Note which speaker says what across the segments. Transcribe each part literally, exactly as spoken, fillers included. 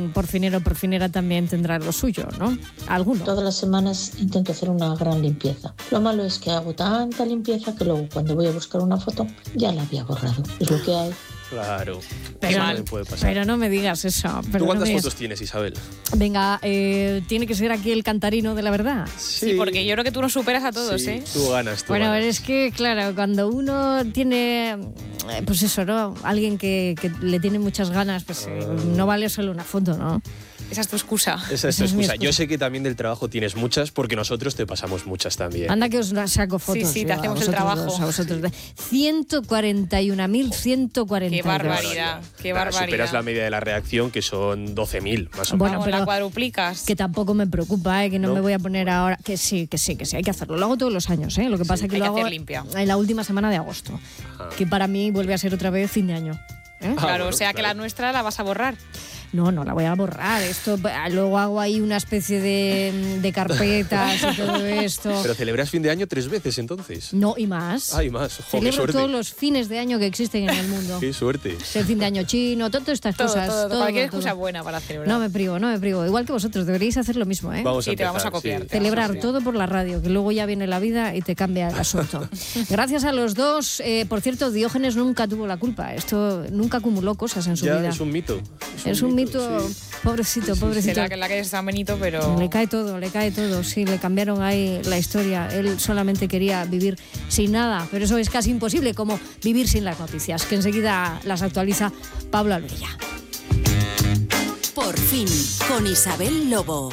Speaker 1: algún porcinero o porcinera también tendrá lo suyo, ¿no? Alguno.
Speaker 2: Todas las semanas intento hacer una gran limpieza. Lo malo es que hago tanta limpieza que luego cuando voy a buscar una foto ya la había borrado. Es lo que hay.
Speaker 3: Claro.
Speaker 1: Pero,
Speaker 3: mal puede pasar.
Speaker 1: pero no me digas eso. Pero
Speaker 3: ¿Tú cuántas
Speaker 1: no
Speaker 3: fotos tienes, Isabel?
Speaker 1: Venga, eh, tiene que ser aquí el cantarino de la verdad.
Speaker 4: Sí. sí, porque yo creo que tú nos superas a todos,
Speaker 3: sí,
Speaker 4: ¿eh?
Speaker 3: Tú ganas, tú
Speaker 1: Bueno,
Speaker 3: ganas.
Speaker 1: es que, claro, cuando uno tiene, pues eso, ¿no? Alguien que, que le tiene muchas ganas, pues eh, no vale solo una foto, ¿no?
Speaker 4: Esa es tu excusa.
Speaker 3: Esa es
Speaker 1: Esa
Speaker 3: tu
Speaker 1: es mi
Speaker 3: excusa.
Speaker 1: excusa.
Speaker 3: Yo sé que también del trabajo tienes muchas, porque nosotros te pasamos muchas también.
Speaker 1: Anda que os saco fotos.
Speaker 4: Sí, sí, te
Speaker 1: yo, a
Speaker 4: hacemos el
Speaker 1: vosotros
Speaker 4: trabajo.
Speaker 1: dos, a vosotros dos. ciento cuarenta y un mil ciento cuarenta y dos.
Speaker 4: Qué barbaridad, qué
Speaker 3: Nada,
Speaker 4: barbaridad.
Speaker 3: Superas la media de la redacción, que son doce mil, más o menos.
Speaker 1: Bueno,
Speaker 4: Vamos,
Speaker 1: pero
Speaker 4: la cuadruplicas.
Speaker 1: que tampoco me preocupa, ¿eh? Que no,
Speaker 3: ¿No?
Speaker 1: me voy a poner ahora. Que sí, que sí, que sí, hay que hacerlo. Lo hago todos los años, ¿eh? Lo que pasa es que
Speaker 4: Hay
Speaker 1: lo
Speaker 4: que
Speaker 1: hago
Speaker 4: hacer limpia.
Speaker 1: en la última semana de agosto.
Speaker 3: Ah.
Speaker 1: Que para mí vuelve a ser otra vez fin de año. ¿eh?
Speaker 3: Ah,
Speaker 4: Claro,
Speaker 3: bueno,
Speaker 4: o sea que la
Speaker 3: claro.
Speaker 4: nuestra la vas a borrar.
Speaker 1: No, no la voy a borrar. Esto luego hago ahí una especie de, de carpetas y todo esto.
Speaker 3: Pero celebras fin de año tres veces, entonces.
Speaker 1: No, y más.
Speaker 3: Ay, más. Jo, qué
Speaker 1: Celebro
Speaker 3: suerte.
Speaker 1: todos los fines de año que existen en el mundo.
Speaker 3: Qué suerte.
Speaker 1: El fin de año chino, todas estas
Speaker 4: Todo,
Speaker 1: cosas.
Speaker 4: todo,
Speaker 1: todo,
Speaker 4: cualquier
Speaker 1: todo.
Speaker 4: excusa buena para celebrar.
Speaker 1: No me privo, no me privo. Igual que vosotros, deberíais hacer lo mismo, ¿eh?
Speaker 3: Vamos a
Speaker 4: Sí, te vamos a
Speaker 3: empezar,
Speaker 4: copiar.
Speaker 3: sí.
Speaker 4: te
Speaker 1: Celebrar
Speaker 4: vamos a copiar.
Speaker 1: todo por la radio, que luego ya viene la vida y te cambia el asunto. Gracias a los dos. Eh, por cierto, Diógenes nunca tuvo la culpa. Esto nunca acumuló cosas en su
Speaker 3: Ya
Speaker 1: vida.
Speaker 3: es un mito.
Speaker 1: Es un mito,
Speaker 3: sí.
Speaker 1: pobrecito, pobrecito.
Speaker 4: Será que en la calle de San Benito, pero...
Speaker 1: Le cae todo, le cae todo. Sí, le cambiaron ahí la historia. Él solamente quería vivir sin nada, pero eso es casi imposible, como vivir sin las noticias, que enseguida las actualiza Pablo Alvella.
Speaker 5: Por fin, con Isabel Lobo.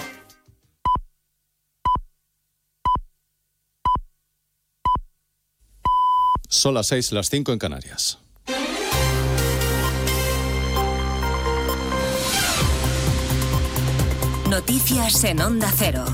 Speaker 6: Son las seis, las cinco en Canarias.
Speaker 5: Noticias en Onda Cero.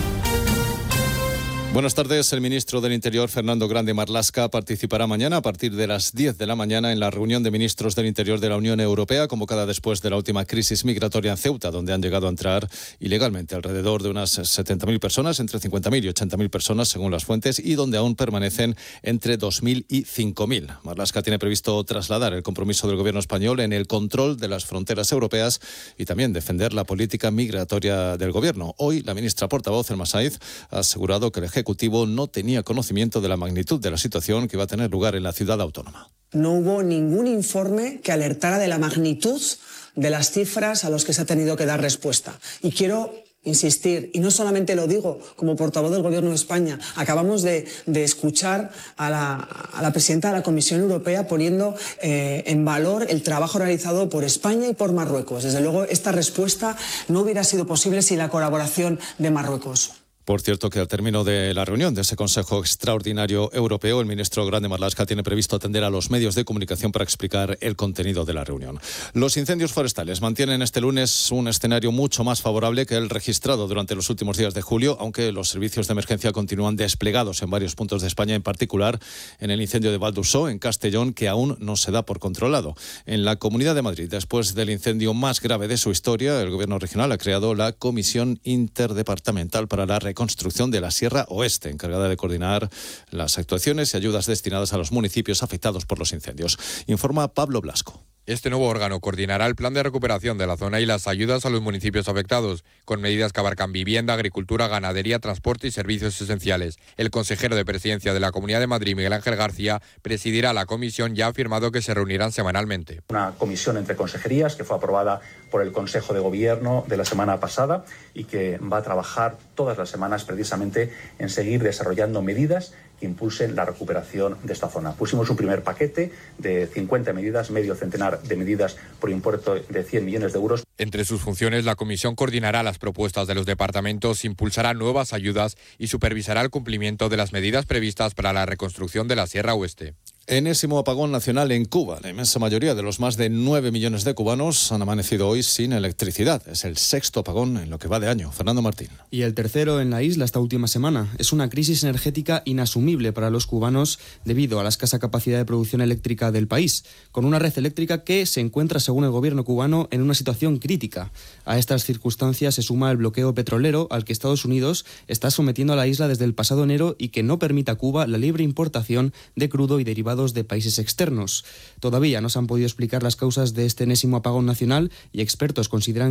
Speaker 6: Buenas tardes. El ministro del Interior, Fernando Grande Marlaska, participará mañana a partir de las diez de la mañana en la reunión de ministros del Interior de la Unión Europea, convocada después de la última crisis migratoria en Ceuta, donde han llegado a entrar ilegalmente alrededor de unas setenta mil personas, entre cincuenta mil y ochenta mil personas, según las fuentes, y donde aún permanecen entre dos mil y cinco mil. Marlaska tiene previsto trasladar el compromiso del gobierno español en el control de las fronteras europeas y también defender la política migratoria del gobierno. Hoy, la ministra portavoz, Elma Saiz, ha asegurado que el Ejecutivo Ejecutivo no tenía conocimiento de la magnitud de la situación que iba a tener lugar en la ciudad autónoma.
Speaker 7: No hubo ningún informe que alertara de la magnitud de las cifras a las que se ha tenido que dar respuesta. Y quiero insistir, y no solamente lo digo como portavoz del Gobierno de España, acabamos de, de escuchar a la, a la presidenta de la Comisión Europea poniendo eh, en valor el trabajo realizado por España y por Marruecos. Desde luego, esta respuesta no hubiera sido posible sin la colaboración de Marruecos.
Speaker 6: Por cierto, que al término de la reunión de ese Consejo Extraordinario Europeo, el ministro Grande Marlaska tiene previsto atender a los medios de comunicación para explicar el contenido de la reunión. Los incendios forestales mantienen este lunes un escenario mucho más favorable que el registrado durante los últimos días de julio, aunque los servicios de emergencia continúan desplegados en varios puntos de España, en particular en el incendio de Val d'Ursó, en Castellón, que aún no se da por controlado. En la Comunidad de Madrid, después del incendio más grave de su historia, el Gobierno regional ha creado la Comisión Interdepartamental para la Reconstrucción de la Sierra Oeste, encargada de coordinar las actuaciones y ayudas destinadas a los municipios afectados por los incendios. Informa Pablo Blasco.
Speaker 8: Este nuevo órgano coordinará el plan de recuperación de la zona y las ayudas a los municipios afectados, con medidas que abarcan vivienda, agricultura, ganadería, transporte y servicios esenciales. El consejero de Presidencia de la Comunidad de Madrid, Miguel Ángel García, presidirá la comisión y ha afirmado que se reunirán semanalmente.
Speaker 9: Una comisión entre consejerías que fue aprobada por el Consejo de Gobierno de la semana pasada y que va a trabajar todas las semanas precisamente en seguir desarrollando medidas que impulsen la recuperación de esta zona. Pusimos un primer paquete de cincuenta medidas, medio centenar de medidas por importe de cien millones de euros.
Speaker 8: Entre sus funciones, la comisión coordinará las propuestas de los departamentos, impulsará nuevas ayudas y supervisará el cumplimiento de las medidas previstas para la reconstrucción de la Sierra Oeste.
Speaker 6: Enésimo apagón nacional en Cuba. La inmensa mayoría de los más de nueve millones de cubanos han amanecido hoy sin electricidad. Es el sexto apagón en lo que va de año. Fernando Martín.
Speaker 10: Y el tercero en la isla esta última semana. Es una crisis energética inasumible para los cubanos debido a la escasa capacidad de producción eléctrica del país, con una red eléctrica que se encuentra, según el gobierno cubano, en una situación crítica. A estas circunstancias se suma el bloqueo petrolero al que Estados Unidos está sometiendo a la isla desde el pasado enero y que no permite a Cuba la libre importación de crudo y derivados de países externos. Todavía no se han podido explicar las causas de este enésimo apagón nacional y expertos consideran